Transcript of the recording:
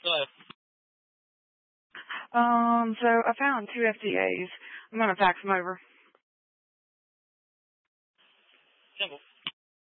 Go ahead. So I found 2 FTAs. I'm going to fax them over. Simple.